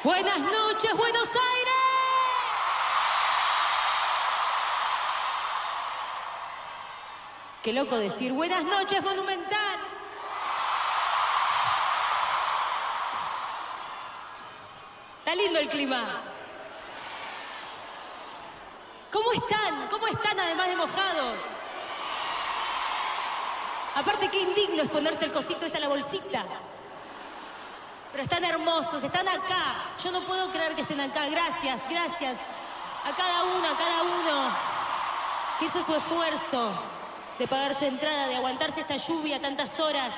Buenas noches, Buenos Aires. Qué loco decir buenas noches, Monumental. Está lindo el clima. ¿Cómo están? ¿Cómo están además de mojados? Aparte, qué indigno es ponerse el cosito ese a la bolsita. Pero están hermosos, están acá. Yo no puedo creer que estén acá. Gracias, gracias a cada uno que hizo su esfuerzo de pagar su entrada, de aguantarse esta lluvia tantas horas.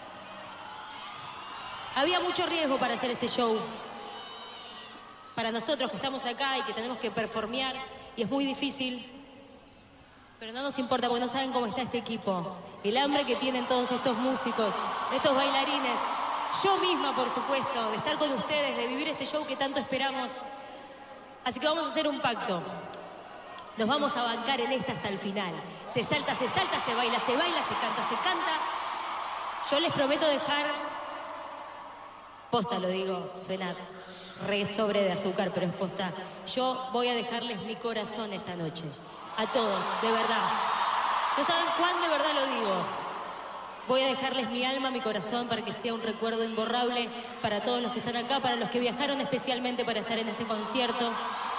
Había mucho riesgo para hacer este show. Para nosotros que estamos acá y que tenemos que performear, y es muy difícil. Pero no nos importa, porque no saben cómo está este equipo. El hambre que tienen todos estos músicos, estos bailarines. Yo misma, por supuesto, de estar con ustedes, de vivir este show que tanto esperamos. Así que vamos a hacer un pacto. Nos vamos a bancar en esta hasta el final. Se salta, se baila, se canta, se canta. Yo les prometo dejar... Posta lo digo, suena re sobre de azúcar, pero es posta. Yo voy a dejarles mi corazón esta noche. A todos, de verdad. No saben cuán de verdad lo digo. Voy a dejarles mi alma, mi corazón, para que sea un recuerdo imborrable para todos los que están acá, para los que viajaron especialmente para estar en este concierto.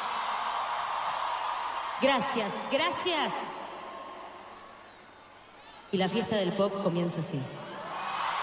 Gracias, gracias. Y la fiesta del pop comienza así.